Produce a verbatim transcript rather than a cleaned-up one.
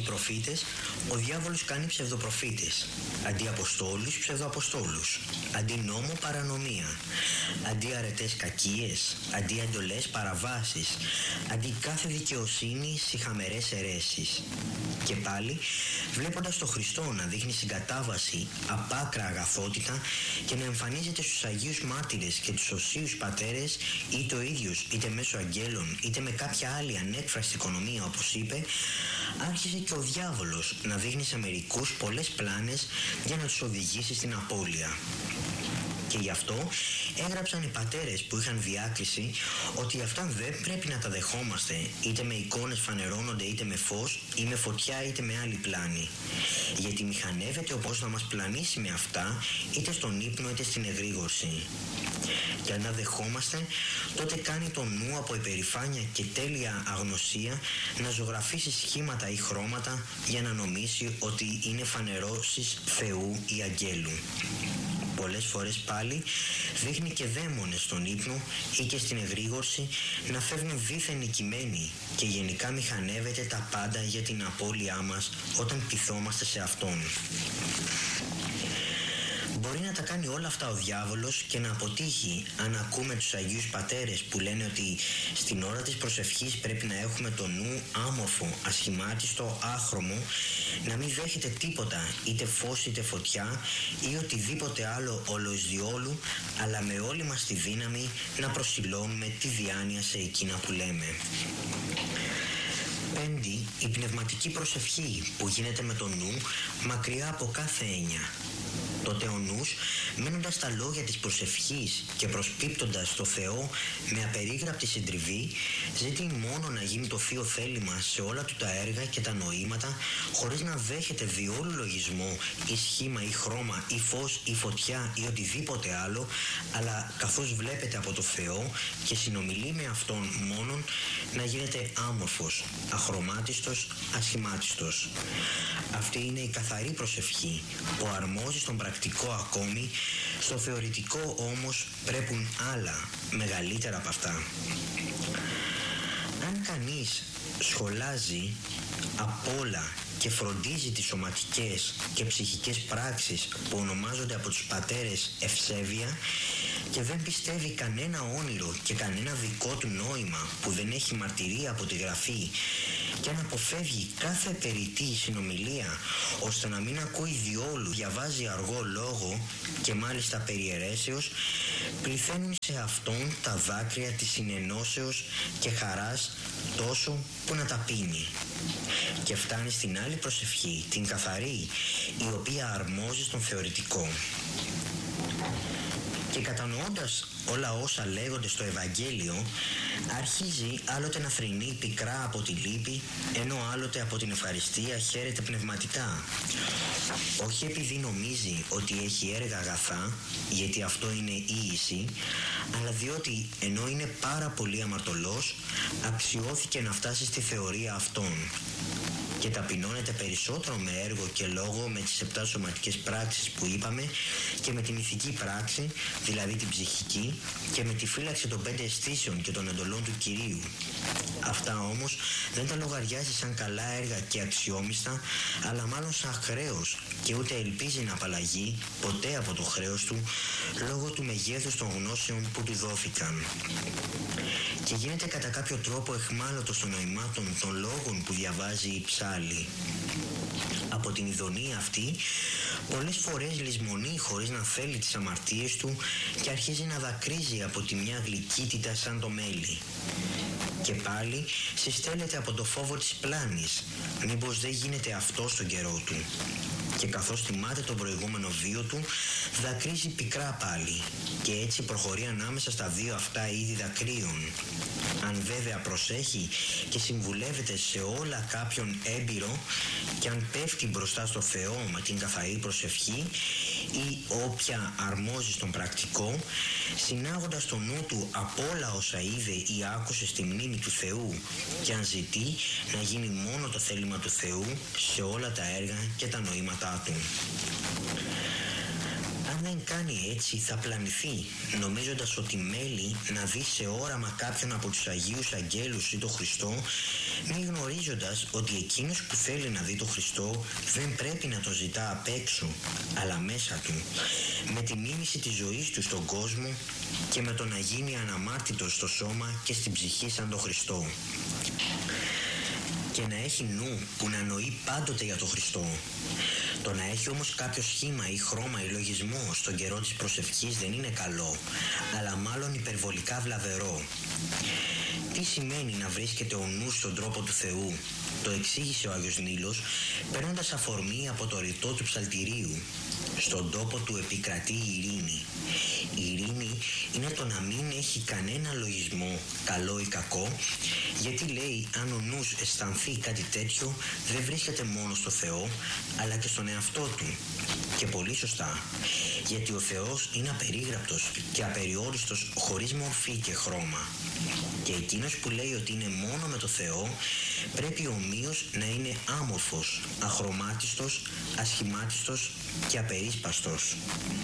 προφήτες, ο διάβολος κάνει ψευδοπροφήτες. Αντί αποστόλους, ψευδοαποστόλους. Αντί νόμο, παρανομία. Αντί αρετές, κακίες. Αντί εντολές, παραβάσεις. Αντί κάθε δικαιοσύνη, σιχαμερές αιρέσεις. Και πάλι, βλέποντας τον Χριστό να δείχνει συγκατάβαση, απάκρα αγαθότητα και να εμφανίζεται στους Αγίους Μάρτυρες και τους Οσίους Πατέρες, είτε ο ίδιος, είτε μέσω αγγέλων, είτε με κάποια άλλη ανέκφραστη οικονομία, όπως είπε, άρχισε και ο διάβολος να δείχνει σε μερικούς πολλές πλάνες για να τους οδηγήσει στην απώλεια. Και γι' αυτό έγραψαν οι πατέρες που είχαν διάκριση ότι αυτά δεν πρέπει να τα δεχόμαστε, είτε με εικόνες φανερώνονται είτε με φως ή με φωτιά είτε με άλλη πλάνη. Γιατί μηχανεύεται όπως να μας πλανήσει με αυτά, είτε στον ύπνο είτε στην εγρήγορση. Και αν τα δεχόμαστε, τότε κάνει το νου από υπερηφάνεια και τέλεια αγνωσία να ζωγραφίσει σχήματα ή χρώματα για να νομίσει ότι είναι φανερώσεις Θεού ή αγγέλου. Πολλές φορές πάλι δείχνει και δαίμονες στον ύπνο ή και στην εγρήγορση να φεύγουν δίθεν νικημένοι και γενικά μηχανεύεται τα πάντα για την απώλειά μας όταν πειθόμαστε σε Αυτόν. Μπορεί να τα κάνει όλα αυτά ο διάβολος και να αποτύχει αν ακούμε τους Αγίους Πατέρες που λένε ότι στην ώρα της προσευχής πρέπει να έχουμε το νου άμορφο, ασχημάτιστο, άχρωμο, να μην δέχεται τίποτα, είτε φως είτε φωτιά ή οτιδήποτε άλλο όλος διόλου, αλλά με όλη μας τη δύναμη να προσιλώνουμε τη διάνοια σε εκείνα που λέμε. Πέμπτη, η πνευματική προσευχή που γίνεται με το νου μακριά από κάθε έννοια. Τότε ο νους, μένοντας τα λόγια της προσευχής και προσπίπτοντας στο Θεό με απερίγραπτη συντριβή, ζητεί μόνο να γίνει το θείο θέλημα σε όλα του τα έργα και τα νοήματα, χωρίς να δέχεται διόλου λογισμό ή σχήμα ή χρώμα ή φως ή φωτιά ή οτιδήποτε άλλο, αλλά καθώς βλέπετε από το Θεό και συνομιλεί με Αυτόν μόνον, να γίνεται άμορφος, αχρωμάτιστος, ασχημάτιστος. Αυτή είναι η καθαρή προσευχή που αρμόζει στον πρακτικό ακόμη, στο θεωρητικό όμως πρέπουν άλλα, μεγαλύτερα από αυτά. Αν κανείς σχολάζει απ' όλα και φροντίζει τις σωματικές και ψυχικές πράξεις που ονομάζονται από τους πατέρες ευσέβεια και δεν πιστεύει κανένα όνειρο και κανένα δικό του νόημα που δεν έχει μαρτυρία από τη Γραφή και αν αποφεύγει κάθε περιττή συνομιλία ώστε να μην ακούει διόλου, διαβάζει αργό λόγο και μάλιστα περί αιρέσεως, πληθαίνουν σε Αυτόν τα δάκρυα της συνενώσεως και χαράς τόσο που να τα πίνει. Και φτάνει στην άλλη προσευχή, την καθαρή, η οποία αρμόζει στον θεωρητικό. Και κατανοώντας όλα όσα λέγονται στο Ευαγγέλιο, αρχίζει άλλοτε να θρηνεί πικρά από τη λύπη, ενώ άλλοτε από την ευχαριστία χαίρεται πνευματικά. Όχι επειδή νομίζει ότι έχει έργα αγαθά, γιατί αυτό είναι ίηση, αλλά διότι ενώ είναι πάρα πολύ αμαρτωλός, αξιώθηκε να φτάσει στη θεωρία Αυτών. Και ταπεινώνεται περισσότερο με έργο και λόγο με τις επτά σωματικές πράξεις που είπαμε και με την ηθική πράξη, δηλαδή την ψυχική, και με τη φύλαξη των πέντε αισθήσεων και των εντολών του Κυρίου. Αυτά όμως δεν τα λογαριάζει σαν καλά έργα και αξιόμιστα, αλλά μάλλον σαν χρέος και ούτε ελπίζει να απαλλαγεί ποτέ από το χρέος του λόγω του μεγέθους των γνώσεων που του δόθηκαν. Και γίνεται κατά κάποιο τρόπο εχμάλωτος των νοημάτων των λόγων που διαβάζει η ψάλη. Από την ειδονία αυτή πολλές φορές λησμονεί χωρίς να θέλει τις αμαρτίες του και αρχίζει να δακρύζει από τη μια γλυκύτητα σαν το μέλι. Και πάλι συστέλλεται από το φόβο της πλάνης, μήπως δεν γίνεται αυτό στον καιρό του. Και καθώς θυμάται τον προηγούμενο βίο του, δακρύζει πικρά πάλι και έτσι προχωρεί ανάμεσα στα δύο αυτά είδη δακρύων. Αν βέβαια προσέχει και συμβουλεύεται σε όλα κάποιον έμπειρο και αν πέφτει μπροστά στο Θεό με την καθαρή προσευχή ή όποια αρμόζει στον πρακτικό, συνάγοντας το νου του από όλα όσα είδε ή άκουσε στη μνήμη του Θεού και αν ζητεί να γίνει μόνο το θέλημα του Θεού σε όλα τα έργα και τα νοήματά του. Αν δεν κάνει έτσι θα πλανηθεί, νομίζοντας ότι μέλει να δει σε όραμα κάποιον από τους Αγίους Αγγέλους ή τον Χριστό, μη γνωρίζοντας ότι εκείνος που θέλει να δει τον Χριστό δεν πρέπει να τον ζητά απ' έξω, αλλά μέσα του, με τη μίμηση της ζωής του στον κόσμο και με το να γίνει αναμάρτητος στο σώμα και στην ψυχή σαν τον Χριστό. Και να έχει νου που να νοεί πάντοτε για τον Χριστό. Το να έχει όμως κάποιο σχήμα ή χρώμα ή λογισμό στον καιρό της προσευχής δεν είναι καλό, αλλά μάλλον υπερβολικά βλαβερό. Τι σημαίνει να βρίσκεται ο νους στον τρόπο του Θεού? Το εξήγησε ο Άγιος Νείλος, παίρνοντας αφορμή από το ρητό του ψαλτηρίου. Στον τόπο του επικρατεί η ειρήνη. Η ειρήνη είναι το να μην έχει κανένα λογισμό, καλό ή κακό, γιατί λέει αν ο νους αισθανθεί κάτι τέτοιο δεν βρίσκεται μόνο στο Θεό, αλλά και στον εαυτό του. Και πολύ σωστά, γιατί ο Θεός είναι απερίγραπτος και απεριόριστος χωρίς μορφή και χρώμα. Και εκείνος που λέει ότι είναι μόνο με το Θεό πρέπει ομοίως να είναι άμορφος, αχρωμάτιστος, ασχημάτιστος και απερίσπαστος.